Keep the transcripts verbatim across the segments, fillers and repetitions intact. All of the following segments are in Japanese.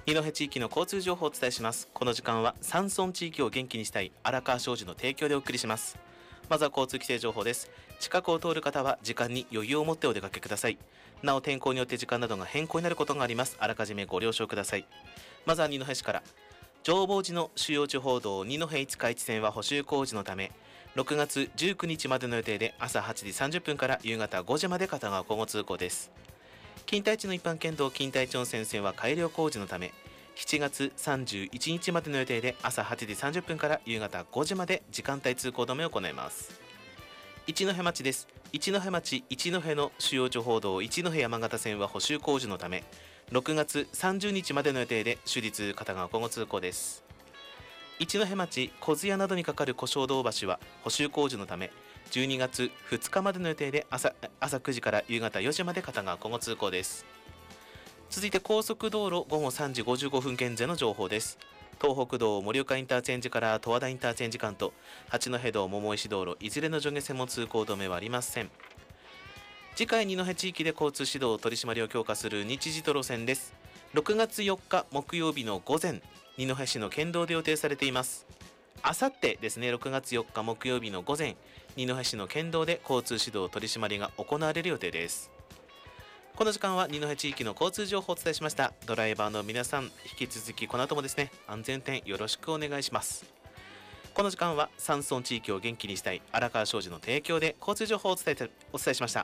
二戸地域の交通情報をお伝えします。この時間は山村地域を元気にしたい荒川商事の提供でお送りします。まずは交通規制情報です。近くを通る方は時間に余裕を持ってお出かけください。なお天候によって時間などが変更になることがあります。あらかじめご了承ください。まずは二戸市から。浄法寺の主要地方道二戸五日市線は補修工事のためろくがつじゅうくにちまでの予定で朝はちじさんじゅっぷんから夕方ごじまで片側交互通行です。錦帯地の一般県道錦帯町温泉線は改良工事のためしちがつさんじゅういちにちまでの予定で朝はちじさんじゅっぷんから夕方ごじまで時間帯通行止めを行います。一戸町です。一戸町一戸の主要地方道一戸山形線は補修工事のためろくがつさんじゅうにちまでの予定で終日片側交互通行です。一戸町小津屋などにかかる小正道橋は補修工事のためじゅうにがつふつかまでの予定で 朝, 朝くじから夕方よじまで片側交互通行です。続いて高速道路午後さんじごじゅうごふん現在の情報です。東北道盛岡インターチェンジから十和田インターチェンジ間と八戸道桃石道路いずれの上下線も通行止めはありません。次回二戸地域で交通指導取り締まりを強化する日時と路線です。ろくがつよっか木曜日の午前二戸市の県道で予定されています。あさってですね、ろくがつよっか木曜日の午前二戸市の県道で交通指導取り締まりが行われる予定です。この時間は二戸地域の交通情報をお伝えしました。ドライバーの皆さん引き続きこの後もですね安全運転よろしくお願いします。この時間は山村地域を元気にしたい荒川商事の提供で交通情報をお伝えお伝えしました。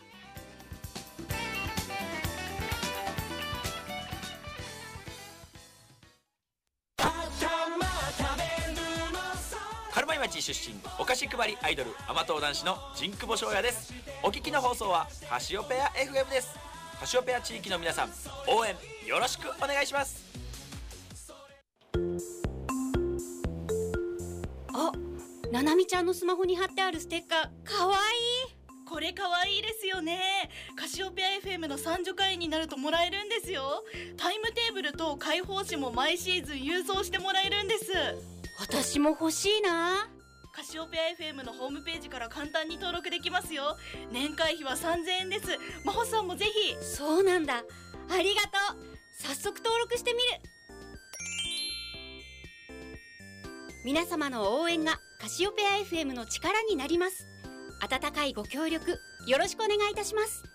カルマイ町出身お菓子配りアイドル甘党男子の陣久保翔也です。お聞きの放送はカシオペア エフエム です。カシオペア地域の皆さん応援よろしくお願いします。 あ、ななみちゃんのスマホに貼ってあるステッカーかわいい。 これかわいいですよね。カシオペア エフエム の参助会員になるともらえるんですよ。タイムテーブルと開放誌も毎シーズン郵送してもらえるんです。 私も欲しいな。 カシオペア エフエム のホームページから簡単に登録できますよ。年会費はさんぜんえんです。真帆さんもぜひ。 そうなんだ、ありがとう。早速登録してみる。皆様の応援がカシオペア エフエム の力になります。温かいご協力よろしくお願いいたします。